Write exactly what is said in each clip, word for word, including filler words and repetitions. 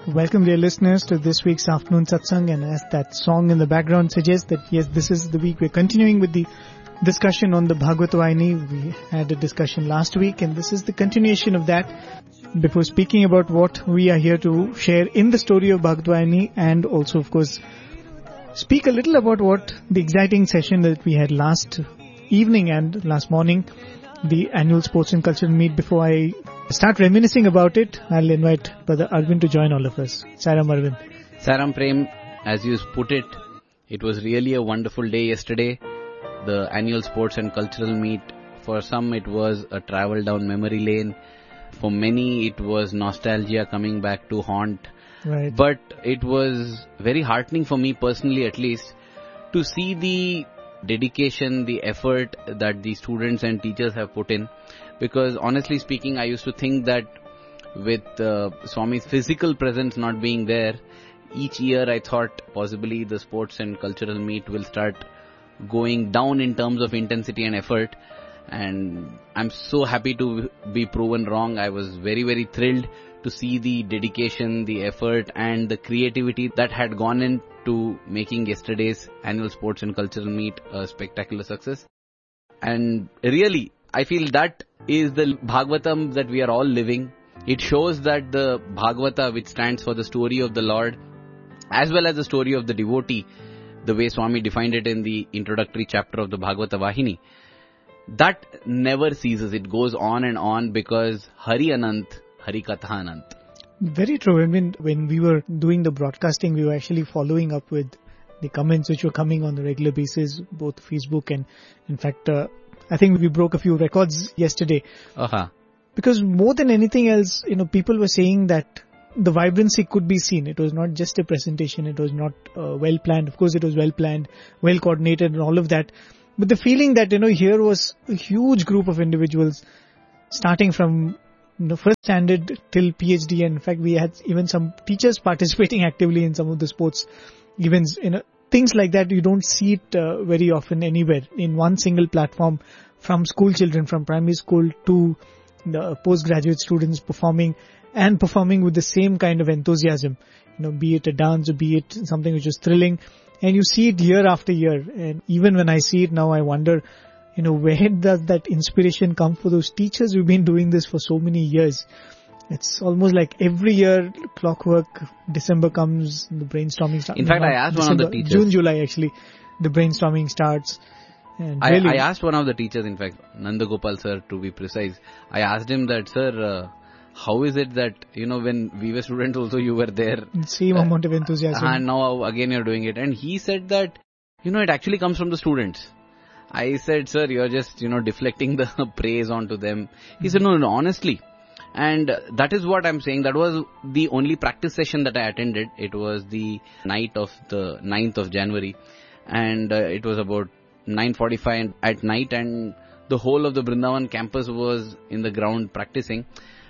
Welcome, dear listeners, to this week's Afternoon Satsang. And as that song in the background suggests, that yes, this is the week we're continuing with the discussion on the Bhagavata Vahini. We had a discussion last week, and this is the continuation of that. Before speaking about what we are here to share in the story of Bhagavata Vahini, and also, of course, speak a little about what the exciting session that we had last evening and last morning, the annual sports and cultural meet. Before I start reminiscing about it, I'll invite Brother Arvind to join all of us. Sairam Arvind. Sairam Prem, as you put it, it was really a wonderful day yesterday. The annual sports and cultural meet, for some it was a travel down memory lane. For many it was nostalgia coming back to haunt. Right. But it was very heartening for me personally, at least, to see the dedication, the effort that the students and teachers have put in. Because honestly speaking, I used to think that with uh, Swami's physical presence not being there, each year I thought possibly the sports and cultural meet will start going down in terms of intensity and effort. And I'm so happy to be proven wrong. I was very, very thrilled to see the dedication, the effort and the creativity that had gone into making yesterday's annual sports and cultural meet a spectacular success. And really, I feel that is the Bhagavatam that we are all living. It shows that the Bhagavata, which stands for the story of the Lord, as well as the story of the devotee, the way Swami defined it in the introductory chapter of the Bhagavata Vahini, that never ceases. It goes on and on because Hari Anant, Hari Katha Anant. Very true. I mean, when we were doing the broadcasting, we were actually following up with the comments which were coming on a regular basis, both Facebook and, in fact, uh, I think we broke a few records yesterday. Uh-huh. Because more than anything else, you know, people were saying that the vibrancy could be seen. It was not just a presentation. It was not uh, well planned. Of course, it was well planned, well coordinated and all of that. But the feeling that, you know, here was a huge group of individuals starting from, you know, first standard till PhD. And in fact, we had even some teachers participating actively in some of the sports events. You know, things like that, you don't see it uh, very often anywhere in one single platform, from school children, from primary school to the postgraduate students performing and performing with the same kind of enthusiasm, you know, be it a dance or be it something which is thrilling. And you see it year after year. And even when I see it now, I wonder, you know, where does that inspiration come for those teachers who've been doing this for so many years? It's almost like every year, clockwork, December comes, the brainstorming starts. In fact, I asked December, one of the teachers. June, July actually, the brainstorming starts. And I, really, I asked one of the teachers, in fact, Nanda Gopal sir, to be precise. I asked him that, sir, uh, how is it that, you know, when we were students also you were there. Same uh, amount of enthusiasm. And now again you're doing it. And he said that, you know, it actually comes from the students. I said, sir, you're just, you know, deflecting the praise onto them. He mm-hmm. said, no, no, honestly. And that is what I'm saying. That was the only practice session that I attended. It was the night of the ninth of January. And uh, it was about nine forty-five at night. And the whole of the Vrindavan campus was in the ground practicing.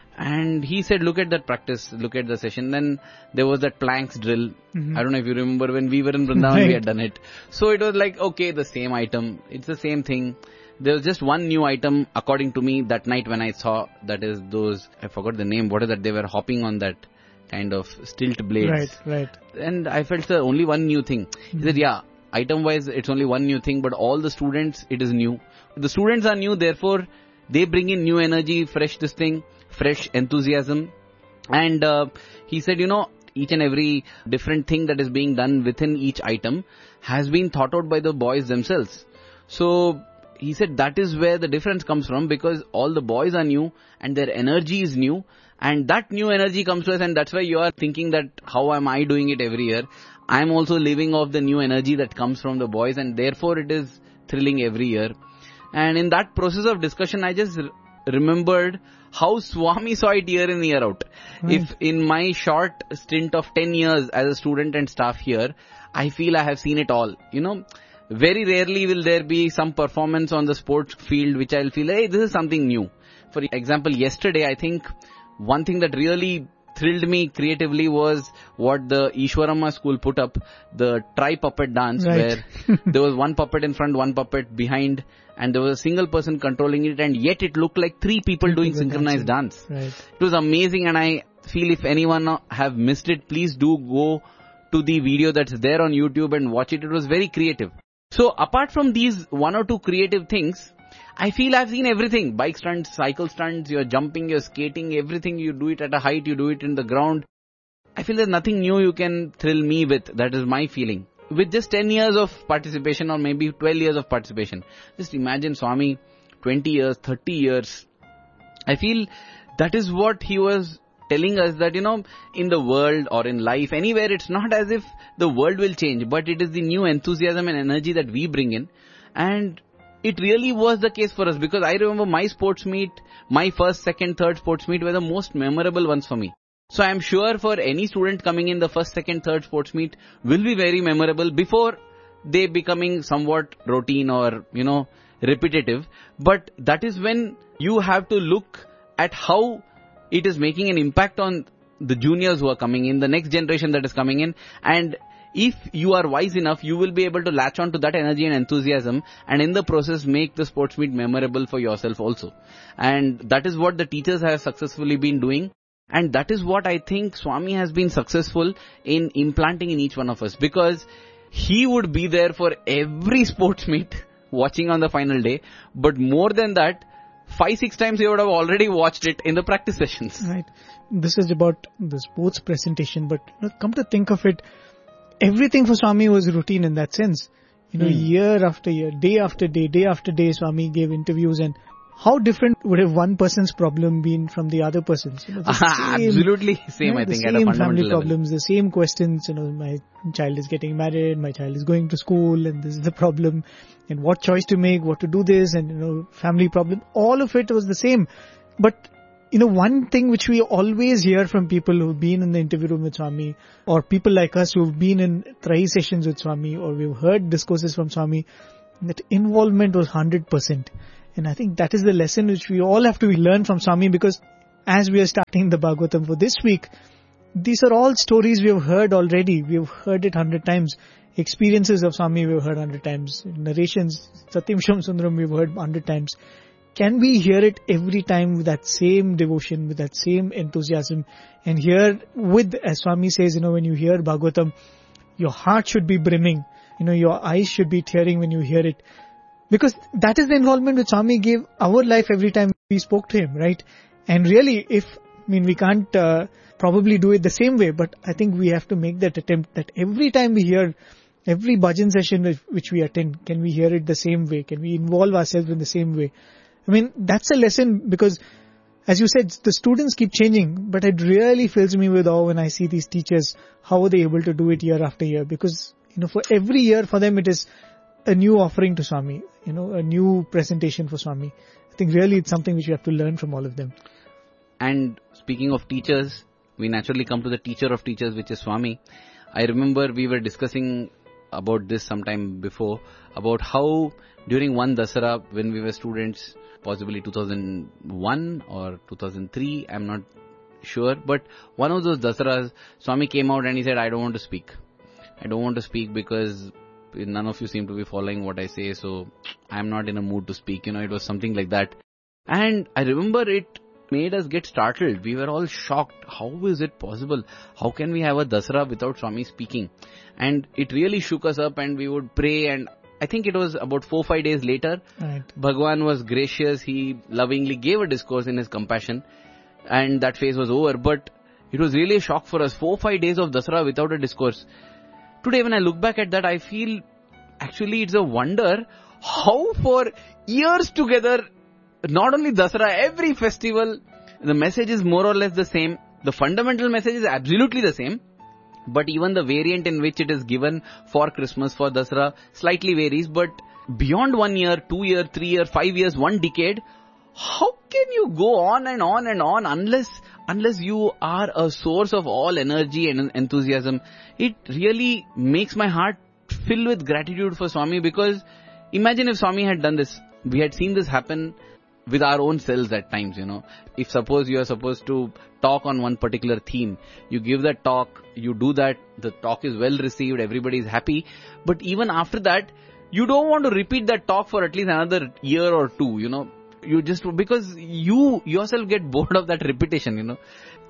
And he said, look at that practice, look at the session. Then there was that planks drill. Mm-hmm. I don't know if you remember when we were in Vrindavan, right. We had done it. So it was like, okay, the same item. It's the same thing. There was just one new item, according to me, that night when I saw, that is those, I forgot the name, what is that? They were hopping on that kind of stilt blades. Right, right. And I felt, sir, only one new thing. Mm-hmm. He said, yeah, item-wise, it's only one new thing, but all the students, it is new. The students are new, therefore, they bring in new energy, fresh this thing, fresh enthusiasm. And uh, he said, you know, each and every different thing that is being done within each item has been thought out by the boys themselves. So he said that is where the difference comes from, because all the boys are new and their energy is new, and that new energy comes to us, and that's why you are thinking that how am I doing it every year? I am also living off the new energy that comes from the boys, and therefore it is thrilling every year. And in that process of discussion, I just r- remembered how Swami saw it year in, year out. Mm. If in my short stint of ten years as a student and staff here, I feel I have seen it all. You know, very rarely will there be some performance on the sports field which I'll feel, hey, this is something new. For example, yesterday, I think one thing that really thrilled me creatively was what the Ishwarama school put up, the tri-puppet dance, right. Where there was one puppet in front, one puppet behind, and there was a single person controlling it, and yet it looked like three people doing synchronized dance. Right. It was amazing, and I feel if anyone have missed it, please do go to the video that's there on YouTube and watch it. It was very creative. So apart from these one or two creative things, I feel I've seen everything. Bike stunts, cycle stunts, you're jumping, you're skating, everything. You do it at a height, you do it in the ground. I feel there's nothing new you can thrill me with. That is my feeling. With just ten years of participation or maybe twelve years of participation, just imagine Swami, twenty years, thirty years. I feel that is what he was telling us, that, you know, in the world or in life, anywhere, it's not as if the world will change, but it is the new enthusiasm and energy that we bring in. And it really was the case for us, because I remember my sports meet, my first, second, third sports meet were the most memorable ones for me. So I am sure for any student coming in, the first, second, third sports meet will be very memorable before they becoming somewhat routine or, you know, repetitive. But that is when you have to look at how it is making an impact on the juniors who are coming in, the next generation that is coming in. And if you are wise enough, you will be able to latch on to that energy and enthusiasm, and in the process make the sports meet memorable for yourself also. And that is what the teachers have successfully been doing. And that is what I think Swami has been successful in implanting in each one of us, because he would be there for every sports meet watching on the final day. But more than that, five, six times he would have already watched it in the practice sessions. Right. This is about the sports presentation, but you know, come to think of it, everything for Swami was routine in that sense. You know, hmm. year after year, day after day, day after day, Swami gave interviews, and how different would have one person's problem been from the other person's? You know, the same, absolutely same, right, I think, at a fundamental level. The same family problems, the same questions, you know, my child is getting married, my child is going to school, and this is the problem, and what choice to make, what to do this, and, you know, family problem, all of it was the same. But, you know, one thing which we always hear from people who've been in the interview room with Swami, or people like us who've been in Trahi sessions with Swami, or we've heard discourses from Swami, that involvement was one hundred percent. And I think that is the lesson which we all have to learn from Swami, because as we are starting the Bhagavatam for this week, these are all stories we have heard already. We have heard it hundred times. Experiences of Swami we have heard hundred times. Narrations, Satyam Sham Sundaram we have heard hundred times. Can we hear it every time with that same devotion, with that same enthusiasm? And here with, as Swami says, you know, when you hear Bhagavatam, your heart should be brimming. You know, your eyes should be tearing when you hear it. Because that is the involvement which Swami gave our life every time we spoke to him, right? And really, if, I mean, we can't uh, probably do it the same way, but I think we have to make that attempt that every time we hear, every bhajan session which we attend, can we hear it the same way? Can we involve ourselves in the same way? I mean, that's a lesson, because, as you said, the students keep changing, but it really fills me with awe when I see these teachers, how are they able to do it year after year? Because, you know, for every year for them it is a new offering to Swami, you know, a new presentation for Swami. I think really it's something which we have to learn from all of them. And speaking of teachers, we naturally come to the teacher of teachers, which is Swami. I remember we were discussing about this sometime before, about how during one Dasara, when we were students, possibly two thousand one or two thousand three, I'm not sure, but one of those Dasaras, Swami came out and he said, I don't want to speak. I don't want to speak because none of you seem to be following what I say, so I'm not in a mood to speak. You know, it was something like that. And I remember it made us get startled. We were all shocked. How is it possible? How can we have a Dasara without Swami speaking? And it really shook us up, and we would pray, and I think it was about four, five days later, right. Bhagwan was gracious. He lovingly gave a discourse in his compassion, and that phase was over. But it was really a shock for us. Four, five days of Dasara without a discourse. Today, when I look back at that, I feel actually it's a wonder how for years together, not only Dasara, every festival, the message is more or less the same. The fundamental message is absolutely the same. But even the variant in which it is given for Christmas, for Dasara, slightly varies. But beyond one year, two year, three year, five years, one decade, how can you go on and on and on unless unless you are a source of all energy and enthusiasm? It really makes my heart fill with gratitude for Swami, because imagine if Swami had done this. We had seen this happen with our own selves at times, you know. If suppose you are supposed to talk on one particular theme, you give that talk, you do that, the talk is well received, everybody is happy. But even after that, you don't want to repeat that talk for at least another year or two, you know. You just, because you yourself get bored of that repetition, you know.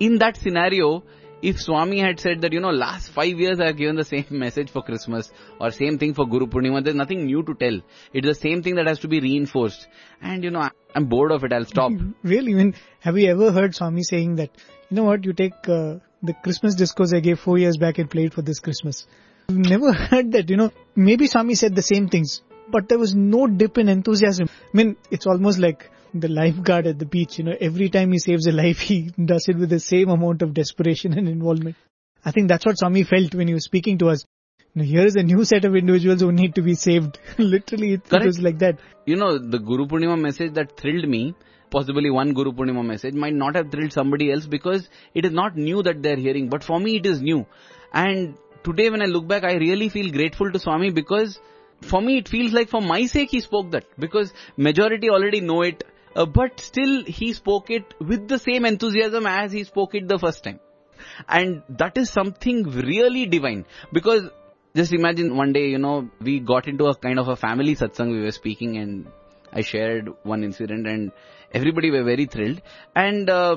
in that scenario, if Swami had said that, you know, last five years I have given the same message for Christmas or same thing for Guru Purnima, there's nothing new to tell. It's the same thing that has to be reinforced. And, you know, I'm bored of it. I'll stop. Really? I mean, have you ever heard Swami saying that, you know what, you take uh, the Christmas discourse I gave four years back and play it for this Christmas? I've never heard that, you know. Maybe Swami said the same things, but there was no dip in enthusiasm. I mean, it's almost like the lifeguard at the beach, you know, every time he saves a life, he does it with the same amount of desperation and involvement. I think that's what Swami felt when he was speaking to us. You know, here is a new set of individuals who need to be saved. Literally, it, it was like that. You know, the Guru Purnima message that thrilled me, possibly one Guru Purnima message, might not have thrilled somebody else because it is not new that they are hearing. But for me, it is new. And today when I look back, I really feel grateful to Swami because for me, it feels like for my sake, he spoke that. Because majority already know it. Uh, but still, he spoke it with the same enthusiasm as he spoke it the first time. And that is something really divine. Because just imagine one day, you know, we got into a kind of a family satsang, we were speaking and I shared one incident and everybody were very thrilled. And uh,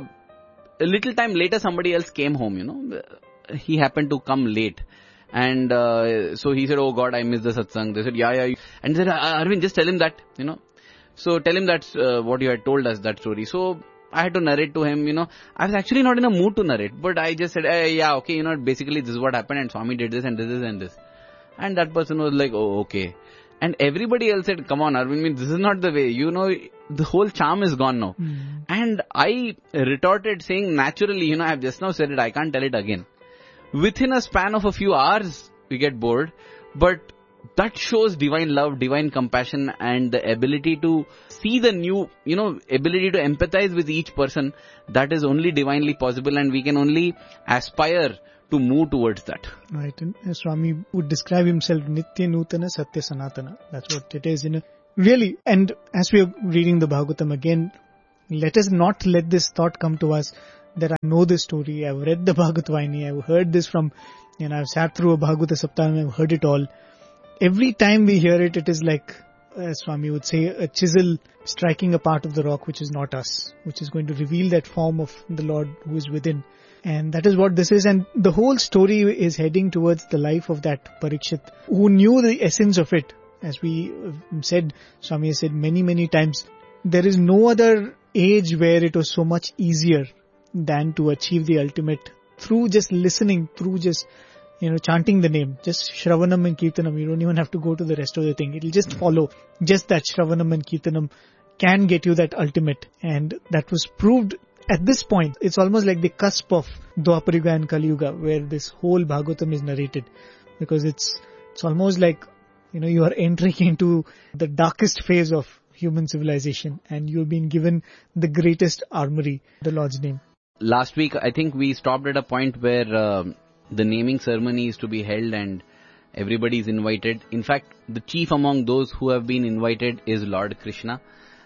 a little time later, somebody else came home, you know. He happened to come late. And uh, so he said, oh God, I missed the satsang. They said, yeah, yeah. And they said, Arvind, just tell him that, you know. So tell him that's uh, what you had told us, that story. So I had to narrate to him, you know. I was actually not in a mood to narrate, but I just said, hey, yeah, okay, you know, basically this is what happened and Swami did this and this, this and this. And that person was like, oh, okay. And everybody else said, come on, Arvind, I mean, this is not the way. You know, the whole charm is gone now. Mm. And I retorted saying, naturally, you know, I have just now said it, I can't tell it again. Within a span of a few hours, we get bored, but that shows divine love, divine compassion and the ability to see the new, you know, ability to empathize with each person. That is only divinely possible and we can only aspire to move towards that. Right. And Swami would describe himself Nitya Nutana Satya Sanatana. That's what it is, you know. Really. And as we are reading the Bhagavatam again, let us not let this thought come to us that I know this story, I've read the Bhagavat-Vayani, I've heard this from, you know, I've sat through a Bhagavata Saptaham, I've heard it all. Every time we hear it, it is like, as Swami would say, a chisel striking a part of the rock which is not us, which is going to reveal that form of the Lord who is within. And that is what this is. And the whole story is heading towards the life of that Parikshit, who knew the essence of it. As we said, Swami has said many, many times, there is no other age where it was so much easier than to achieve the ultimate through just listening, through just, you know, chanting the name, just Shravanam and Kirtanam. You don't even have to go to the rest of the thing. It'll just follow. Just that Shravanam and Kirtanam can get you that ultimate. And that was proved at this point. It's almost like the cusp of Dwapara Yuga and Kali Yuga, where this whole Bhagavatam is narrated. Because it's, it's almost like, you know, you are entering into the darkest phase of human civilization and you've been given the greatest armory, the Lord's name. Last week, I think we stopped at a point where uh, the naming ceremony is to be held and everybody is invited. In fact, the chief among those who have been invited is Lord Krishna.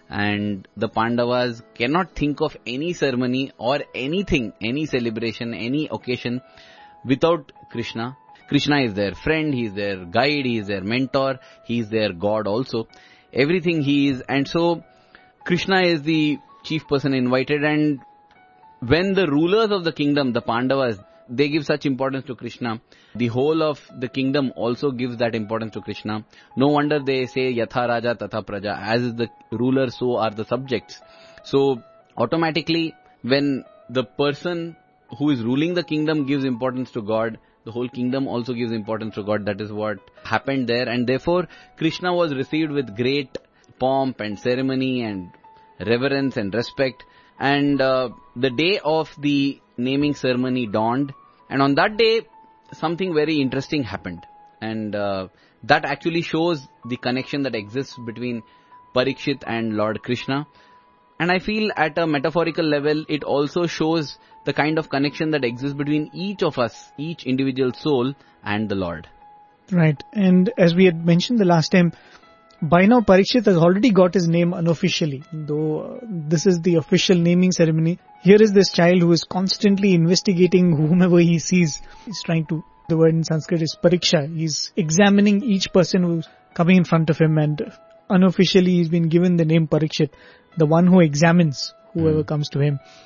And the Pandavas cannot think of any ceremony or anything, any celebration, any occasion without Krishna. Krishna is their friend, he is their guide, he is their mentor, he is their God also. Everything he is. And so, Krishna is the chief person invited, and when the rulers of the kingdom, the Pandavas, they give such importance to Krishna, the whole of the kingdom also gives that importance to Krishna. No wonder they say Yatha Raja Tatha Praja, as is the ruler, so are the subjects. So automatically when the person who is ruling the kingdom gives importance to God, the whole kingdom also gives importance to God. That is what happened there, and therefore Krishna was received with great pomp and ceremony and reverence and respect. And uh, the day of the naming ceremony dawned, and on that day something very interesting happened, and uh, that actually shows the connection that exists between Parikshit and Lord Krishna. And I feel at a metaphorical level it also shows the kind of connection that exists between each of us, each individual soul and the Lord. Right. And as we had mentioned the last time, by now Parikshit has already got his name unofficially, though uh, this is the official naming ceremony. Here is this child who is constantly investigating whomever he sees. He's trying to, the word in Sanskrit is pariksha. He's examining each person who's coming in front of him, and unofficially he's been given the name Parikshit, the one who examines whoever mm. comes to him.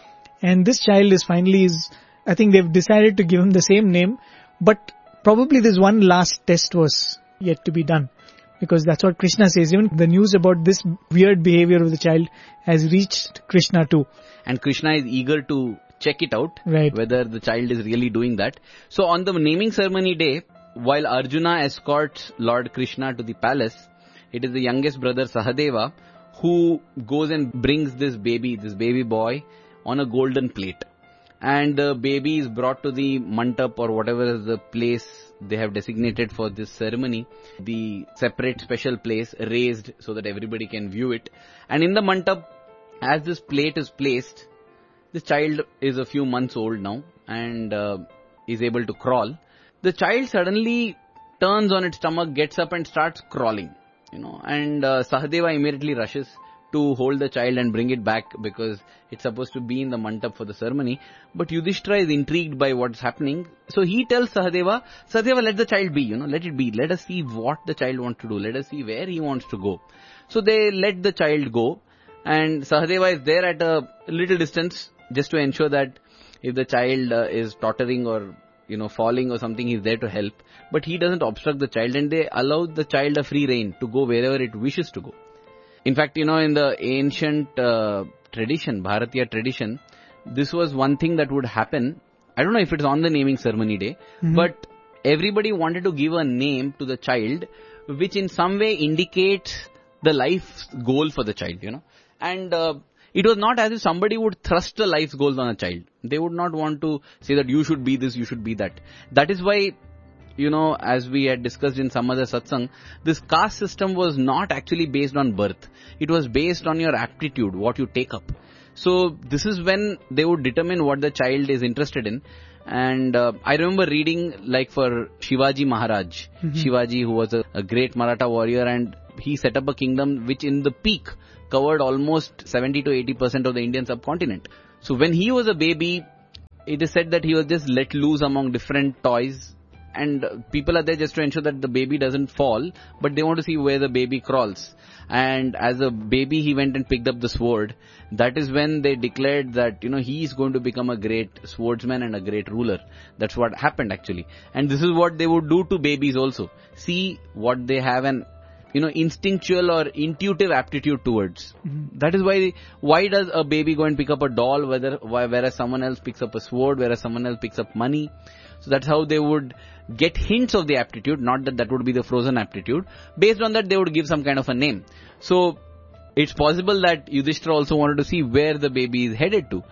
And this child is finally is, I think they've decided to give him the same name, but probably this one last test was yet to be done. Because that's what Krishna says. Even the news about this weird behavior of the child has reached Krishna too. And Krishna is eager to check it out, right, whether the child is really doing that. So on the naming ceremony day, while Arjuna escorts Lord Krishna to the palace, it is the youngest brother Sahadeva who goes and brings this baby, this baby boy on a golden plate. And the baby is brought to the mandap or whatever is the place they have designated for this ceremony, the separate special place raised so that everybody can view it. And in the mandap, as this plate is placed, this child is a few months old now and uh, is able to crawl. The child suddenly turns on its stomach, gets up and starts crawling, you know, and uh, Sahadeva immediately rushes to hold the child and bring it back because it's supposed to be in the mandap for the ceremony. But Yudhishthira is intrigued by what's happening. So he tells Sahadeva, Sahadeva, let the child be, you know, let it be. Let us see what the child wants to do. Let us see where he wants to go. So they let the child go and Sahadeva is there at a little distance just to ensure that if the child uh, is tottering or, you know, falling or something, he's there to help. But he doesn't obstruct the child and they allow the child a free rein to go wherever it wishes to go. In fact, you know, in the ancient uh, tradition, Bharatiya tradition, this was one thing that would happen. I don't know if it's on the naming ceremony day, mm-hmm. but everybody wanted to give a name to the child which in some way indicates the life goal for the child, you know. And uh, it was not as if somebody would thrust the life goals on a child. They would not want to say that you should be this, you should be that. That is why, you know, as we had discussed in some other satsang, this caste system was not actually based on birth. It was based on your aptitude, what you take up. So this is when they would determine what the child is interested in. And uh, I remember reading like for Shivaji Maharaj, mm-hmm. Shivaji, who was a, a great Maratha warrior, and he set up a kingdom which in the peak covered almost seventy to eighty percent of the Indian subcontinent. So when he was a baby, it is said that he was just let loose among different toys. And people are there just to ensure that the baby doesn't fall, but they want to see where the baby crawls. And as a baby, he went and picked up the sword. That is when they declared that, you know, he is going to become a great swordsman and a great ruler. That's what happened actually. And this is what they would do to babies also. See what they have an, you know, instinctual or intuitive aptitude towards. Mm-hmm. That is why, why does a baby go and pick up a doll, whether, whereas someone else picks up a sword, whereas someone else picks up money. So that's how they would get hints of the aptitude, not that that would be the frozen aptitude. Based on that, they would give some kind of a name. So it's possible that Yudhishthira also wanted to see where the baby is headed to.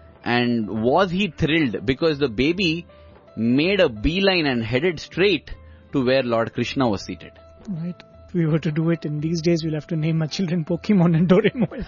And was he thrilled because the baby made a beeline and headed straight to where Lord Krishna was seated. Right. If we were to do it in these days, we'll have to name our children Pokemon and Doraemon.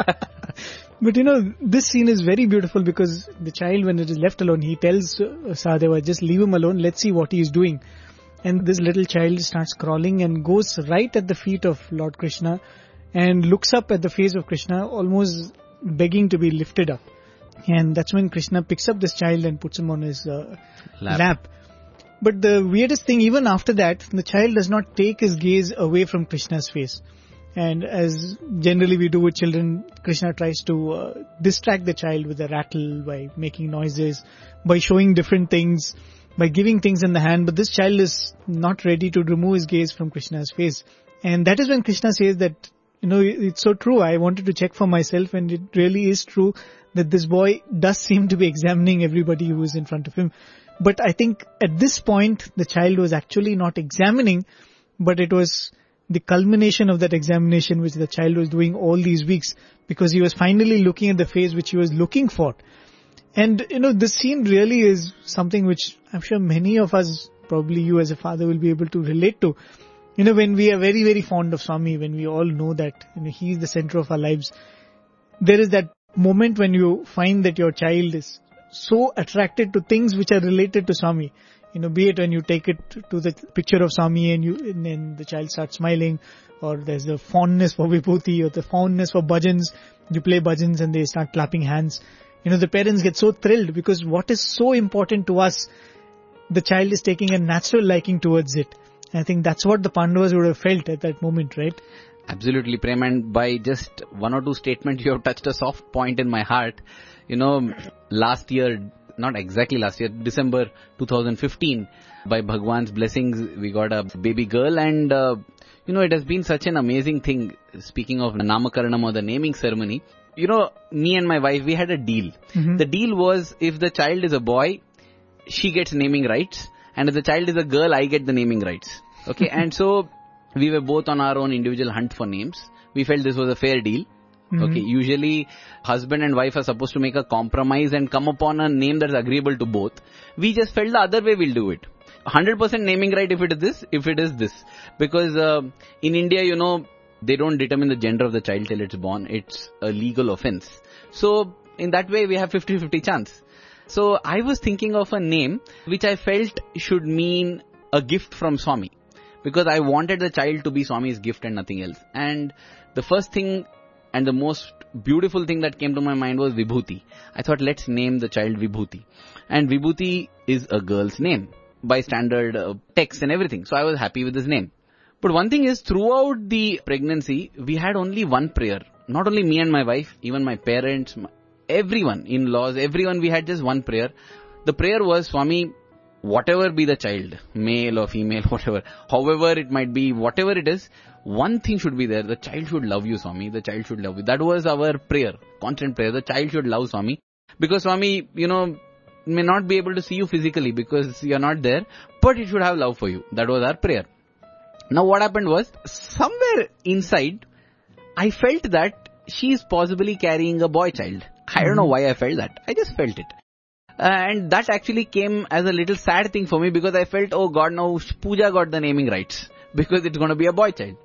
But you know, this scene is very beautiful because the child, when it is left alone, he tells uh, Sahadeva, just leave him alone, let's see what he is doing. And this little child starts crawling and goes right at the feet of Lord Krishna and looks up at the face of Krishna, almost begging to be lifted up. And that's when Krishna picks up this child and puts him on his uh, lap. lap. But the weirdest thing, even after that, the child does not take his gaze away from Krishna's face. And as generally we do with children, Krishna tries to uh, distract the child with a rattle by making noises, by showing different things, by giving things in the hand. But this child is not ready to remove his gaze from Krishna's face. And that is when Krishna says that, you know, it's so true. I wanted to check for myself, and it really is true that this boy does seem to be examining everybody who is in front of him. But I think at this point, the child was actually not examining, but it was the culmination of that examination which the child was doing all these weeks, because he was finally looking at the face which he was looking for. And, you know, this scene really is something which I'm sure many of us, probably you as a father, will be able to relate to. You know, when we are very, very fond of Swami, when we all know that, you know, he is the center of our lives, there is that moment when you find that your child is so attracted to things which are related to Swami. You know, be it when you take it to the picture of Swami and you, and then the child starts smiling, or there's a fondness for Vibhuti, or the fondness for bhajans. You play bhajans and they start clapping hands. You know, the parents get so thrilled because what is so important to us, the child is taking a natural liking towards it. And I think that's what the Pandavas would have felt at that moment, right? Absolutely, Prem, and by just one or two statements, you have touched a soft point in my heart. You know, last year, not exactly last year, December twenty fifteen, by Bhagwan's blessings, we got a baby girl, and uh, you know, it has been such an amazing thing. Speaking of Namakaranam or the naming ceremony, you know, me and my wife, we had a deal. Mm-hmm. The deal was, if the child is a boy, she gets naming rights, and if the child is a girl, I get the naming rights. Okay, and so we were both on our own individual hunt for names. We felt this was a fair deal. Mm-hmm. Okay, usually husband and wife are supposed to make a compromise and come upon a name that's agreeable to both. We just felt the other way we'll do it. one hundred percent naming right if it is this, if it is this. Because uh, in India, you know, they don't determine the gender of the child till it's born. It's a legal offense. So in that way, we have fifty-fifty chance. So I was thinking of a name which I felt should mean a gift from Swami. Because I wanted the child to be Swami's gift and nothing else. And the first thing and the most beautiful thing that came to my mind was Vibhuti. I thought, let's name the child Vibhuti. And Vibhuti is a girl's name by standard uh, text and everything. So I was happy with this name. But one thing is, throughout the pregnancy, we had only one prayer. Not only me and my wife, even my parents, my, everyone, in-laws, everyone, we had just one prayer. The prayer was, Swami, whatever be the child, male or female, whatever, however it might be, whatever it is, one thing should be there. The child should love you, Swami. The child should love you. That was our prayer, constant prayer. The child should love Swami. Because Swami, you know, may not be able to see you physically because you are not there, but it should have love for you. That was our prayer. Now what happened was, somewhere inside, I felt that she is possibly carrying a boy child. I don't know why I felt that. I just felt it. Uh, and that actually came as a little sad thing for me, because I felt, oh God, now Pooja got the naming rights because it's going to be a boy child.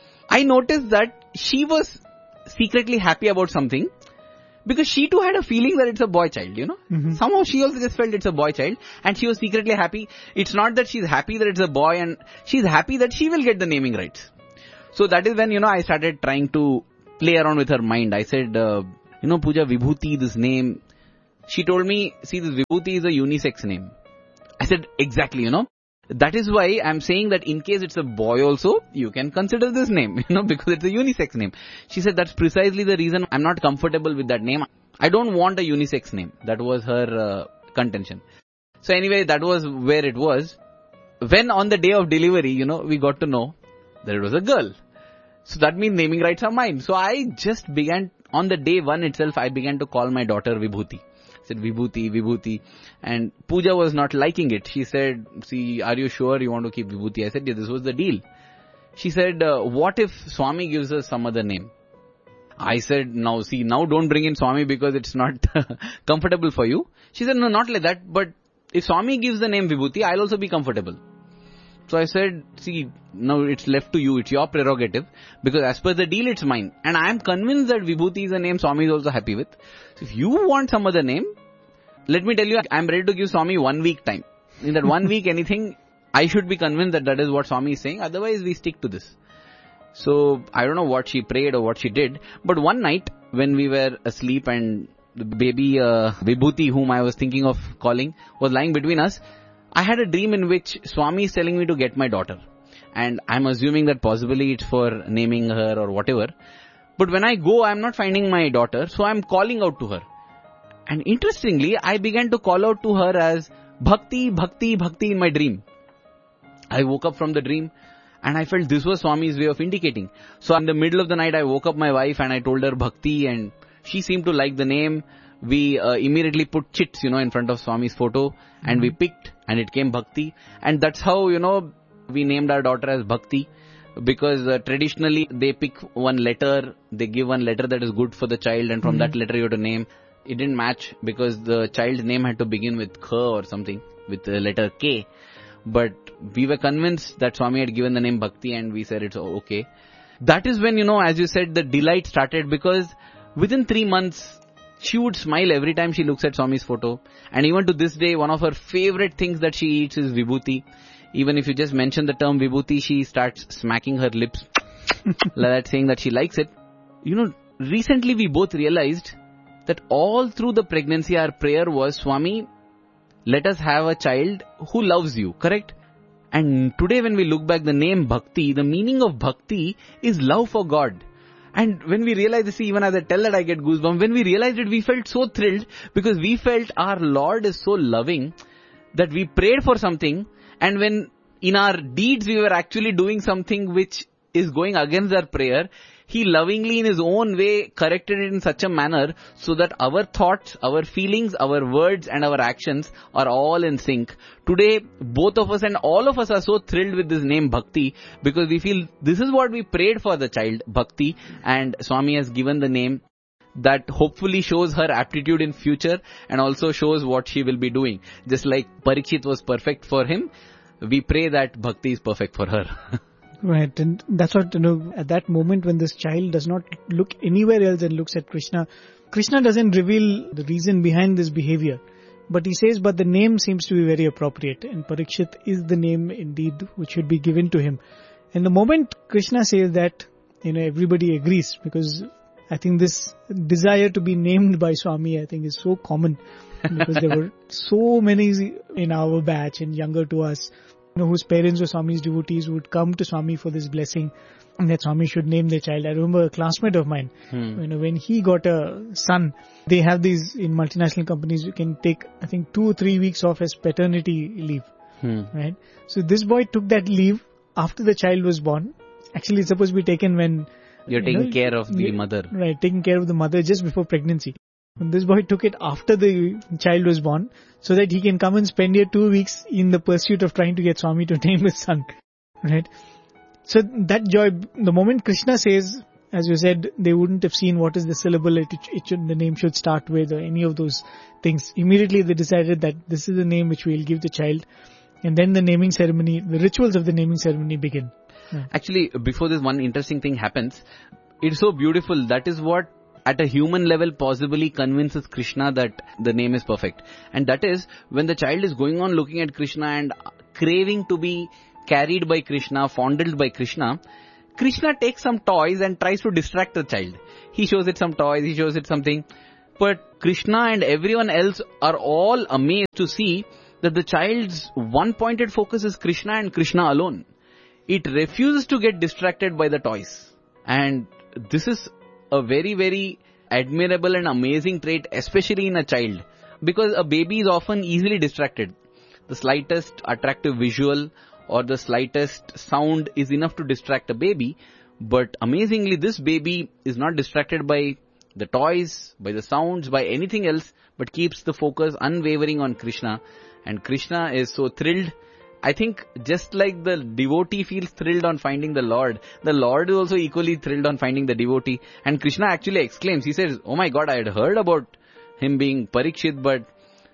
I noticed that she was secretly happy about something, because she too had a feeling that it's a boy child, you know. Mm-hmm. Somehow she also just felt it's a boy child, and she was secretly happy. It's not that she's happy that it's a boy, and she's happy that she will get the naming rights. So that is when, you know, I started trying to play around with her mind. I said, uh, you know, Pooja, Vibhuti, this name. She told me, see, this Vibhuti is a unisex name. I said, exactly, you know. That is why I'm saying that in case it's a boy also, you can consider this name, you know, because it's a unisex name. She said, that's precisely the reason I'm not comfortable with that name. I don't want a unisex name. That was her uh, contention. So anyway, that was where it was. When on the day of delivery, you know, we got to know that it was a girl. So that means naming rights are mine. So I just began, on the day one itself, I began to call my daughter Vibhuti. I said, Vibhuti, Vibhuti. And Pooja was not liking it. She said, see, are you sure you want to keep Vibhuti? I said, yeah, this was the deal. She said, uh, what if Swami gives us some other name? I said, now see, now don't bring in Swami because it's not comfortable for you. She said, no, not like that. But if Swami gives the name Vibhuti, I'll also be comfortable. So I said, see, now it's left to you. It's your prerogative. Because as per the deal, it's mine. And I am convinced that Vibhuti is a name Swami is also happy with. So if you want some other name, let me tell you, I am ready to give Swami one week time. In that one week, anything, I should be convinced that that is what Swami is saying. Otherwise, we stick to this. So I don't know what she prayed or what she did. But one night, when we were asleep and the baby uh, Vibhuti, whom I was thinking of calling, was lying between us, I had a dream in which Swami is telling me to get my daughter. And I'm assuming that possibly it's for naming her or whatever. But when I go, I'm not finding my daughter, so I'm calling out to her. And interestingly, I began to call out to her as Bhakti, Bhakti, Bhakti in my dream. I woke up from the dream and I felt this was Swami's way of indicating. So in the middle of the night, I woke up my wife and I told her Bhakti, and she seemed to like the name. We uh, immediately put chits, you know, in front of Swami's photo, and we picked, and it came Bhakti. And that's how, you know, we named our daughter as Bhakti, because uh, traditionally they pick one letter, they give one letter that is good for the child, and from mm-hmm. that letter you have to name. It didn't match because the child's name had to begin with K or something, with the letter K. But we were convinced that Swami had given the name Bhakti, and we said it's okay. That is when, you know, as you said, the delight started, because within three months, she would smile every time she looks at Swami's photo. And even to this day, one of her favorite things that she eats is Vibhuti. Even if you just mention the term Vibhuti, she starts smacking her lips like that, saying that she likes it. You know, recently we both realized that all through the pregnancy, our prayer was, Swami, let us have a child who loves you, correct? And today when we look back, the name Bhakti, the meaning of Bhakti is love for God. And when we realize this, even as I tell that I get goosebumps, when we realized it, we felt so thrilled because we felt our Lord is so loving that we prayed for something, and when in our deeds we were actually doing something which is going against our prayer, He lovingly in His own way corrected it in such a manner so that our thoughts, our feelings, our words and our actions are all in sync. Today, both of us and all of us are so thrilled with this name Bhakti because we feel this is what we prayed for the child, Bhakti, and Swami has given the name that hopefully shows her aptitude in future and also shows what she will be doing. Just like Parikshit was perfect for him, we pray that Bhakti is perfect for her. Right, and that's what, you know, at that moment when this child does not look anywhere else and looks at Krishna, Krishna doesn't reveal the reason behind this behavior. But he says, but the name seems to be very appropriate, and Parikshit is the name indeed which should be given to him. And the moment Krishna says that, you know, everybody agrees, because I think this desire to be named by Swami, I think, is so common, because there were so many in our batch and younger to us, you know, whose parents were Swami's devotees, who would come to Swami for this blessing, and that Swami should name their child. I remember a classmate of mine, hmm. you know, when he got a son, they have these in multinational companies, you can take, I think, two or three weeks off as paternity leave, hmm. right? So this boy took that leave after the child was born. Actually, it's supposed to be taken when you're you taking know, care of the mother. Right, taking care of the mother just before pregnancy. And this boy took it after the child was born so that he can come and spend here two weeks in the pursuit of trying to get Swami to name his son. Right? So that joy, the moment Krishna says, as you said, they wouldn't have seen what is the syllable it, it should, the name should start with or any of those things. Immediately they decided that this is the name which we'll give the child. And then the naming ceremony, the rituals of the naming ceremony begin. Yeah. Actually, before this, one interesting thing happens. It's so beautiful. That is what at a human level possibly convinces Krishna that the name is perfect. And that is when the child is going on looking at Krishna and craving to be carried by Krishna, fondled by Krishna, Krishna takes some toys and tries to distract the child. He shows it some toys, he shows it something. But Krishna and everyone else are all amazed to see that the child's one-pointed focus is Krishna and Krishna alone. It refuses to get distracted by the toys. And this is a very, very admirable and amazing trait, especially in a child. Because a baby is often easily distracted. The slightest attractive visual or the slightest sound is enough to distract a baby. But amazingly, this baby is not distracted by the toys, by the sounds, by anything else, but keeps the focus unwavering on Krishna. And Krishna is so thrilled. I think just like the devotee feels thrilled on finding the Lord, the Lord is also equally thrilled on finding the devotee. And Krishna actually exclaims, he says, oh my God, I had heard about him being Parikshit, but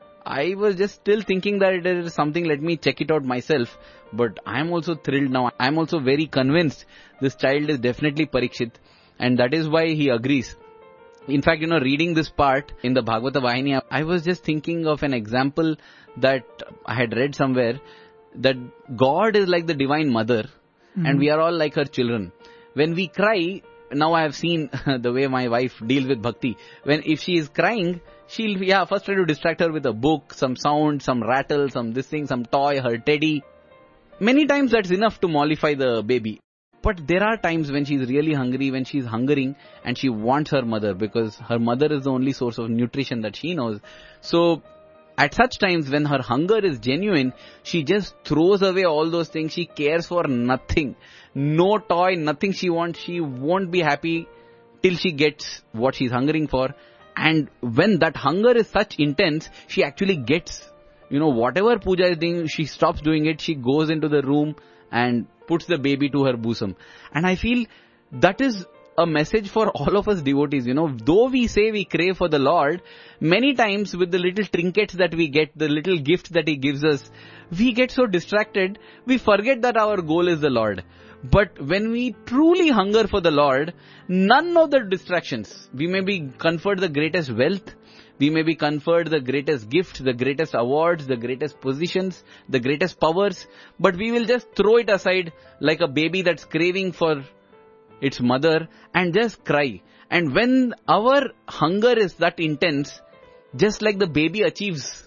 I was just still thinking that it is something, let me check it out myself. But I am also thrilled now. I am also very convinced this child is definitely Parikshit. And that is why he agrees. In fact, you know, reading this part in the Bhagavata Vahini, I was just thinking of an example that I had read somewhere, that God is like the Divine Mother, mm-hmm. and we are all like her children. When we cry, now I have seen the way my wife deals with Bhakti. When if she is crying, she'll yeah first try to distract her with a book, some sound, some rattle, some this thing, some toy, her teddy. Many times that's enough to mollify the baby. But there are times when she's really hungry, when she's hungering and she wants her mother, because her mother is the only source of nutrition that she knows. So at such times when her hunger is genuine, she just throws away all those things. She cares for nothing. No toy, nothing she wants. She won't be happy till she gets what she's hungering for. And when that hunger is such intense, she actually gets, you know, whatever puja is doing, she stops doing it. She goes into the room and puts the baby to her bosom. And I feel that is a message for all of us devotees. You know, though we say we crave for the Lord, many times with the little trinkets that we get, the little gifts that He gives us, we get so distracted, we forget that our goal is the Lord. But when we truly hunger for the Lord, none of the distractions, we may be conferred the greatest wealth, we may be conferred the greatest gift, the greatest awards, the greatest positions, the greatest powers, but we will just throw it aside like a baby that's craving for its mother and just cry. And when our hunger is that intense, just like the baby achieves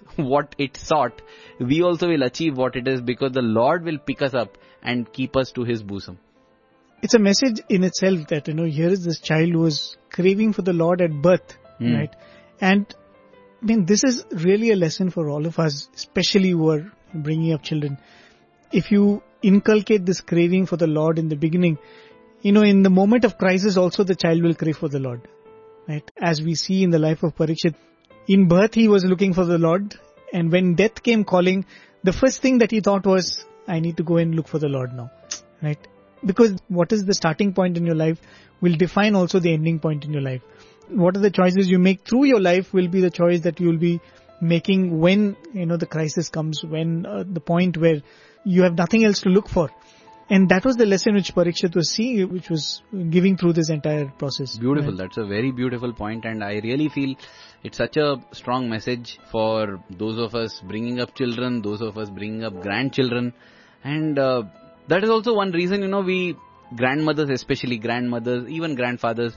what it sought, we also will achieve what it is, because the Lord will pick us up and keep us to His bosom. It's a message in itself that, you know, here is this child who was craving for the Lord at birth, mm. right? And I mean, this is really a lesson for all of us, especially who are bringing up children. If you inculcate this craving for the Lord in the beginning, you know, in the moment of crisis also the child will crave for the Lord, right? As we see in the life of Parikshit, in birth he was looking for the Lord, and when death came calling, the first thing that he thought was, I need to go and look for the Lord now, right? Because what is the starting point in your life will define also the ending point in your life. What are the choices you make through your life will be the choice that you will be making when, you know, the crisis comes, when uh, the point where you have nothing else to look for. And that was the lesson which Parikshit was seeing, which was giving through this entire process. Beautiful. Right? That's a very beautiful point, and I really feel it's such a strong message for those of us bringing up children, those of us bringing up grandchildren. And uh, that is also one reason, you know, we grandmothers, especially grandmothers, even grandfathers,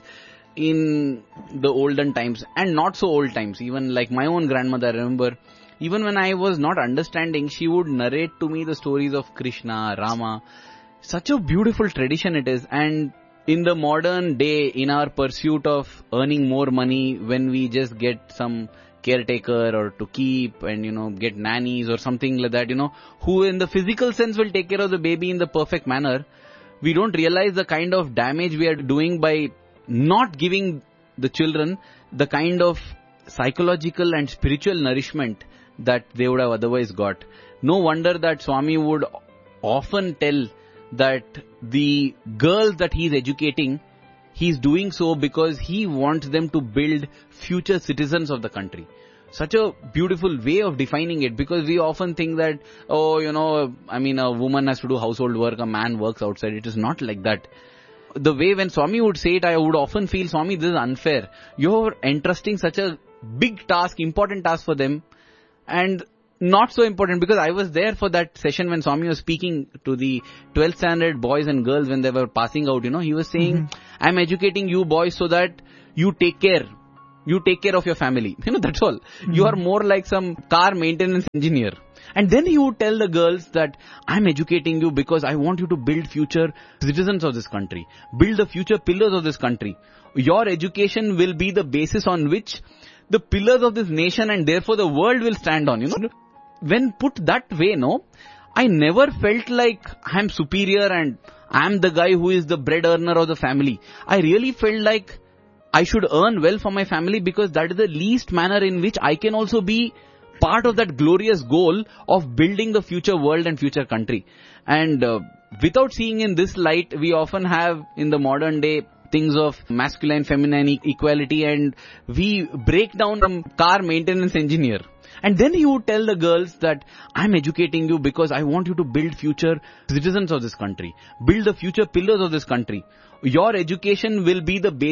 in the olden times and not so old times, even like my own grandmother, I remember, even when I was not understanding, she would narrate to me the stories of Krishna, Rama. Such a beautiful tradition it is. And in the modern day, in our pursuit of earning more money, when we just get some caretaker or to keep and, you know, get nannies or something like that, you know, who in the physical sense will take care of the baby in the perfect manner, we don't realize the kind of damage we are doing by not giving the children the kind of psychological and spiritual nourishment that they would have otherwise got. No wonder that Swami would often tell that the girls that he is educating, he is doing so because he wants them to build future citizens of the country. Such a beautiful way of defining it, because we often think that, oh, you know, I mean, a woman has to do household work, a man works outside. It is not like that. The way when Swami would say it, I would often feel, Swami, this is unfair. You're entrusting such a big task, important task for them, and not so important, because I was there for that session when Swami was speaking to the twelfth standard boys and girls when they were passing out, you know, he was saying, mm-hmm. I'm educating you boys so that you take care. You take care of your family. You know, that's all. Mm-hmm. You are more like some car maintenance engineer. And then he would tell the girls that I'm educating you because I want you to build future citizens of this country. Build the future pillars of this country. Your education will be the basis on which the pillars of this nation and therefore the world will stand on. You know, when put that way, no, I never felt like I'm superior and I'm the guy who is the bread earner of the family. I really felt like I should earn well for my family, because that is the least manner in which I can also be part of that glorious goal of building the future world and future country. And uh, without seeing in this light, we often have in the modern day things of masculine, feminine e- equality, and we break down from car maintenance engineer. And then he would tell the girls that I'm educating you because I want you to build future citizens of this country. Build the future pillars of this country. Your education will be the base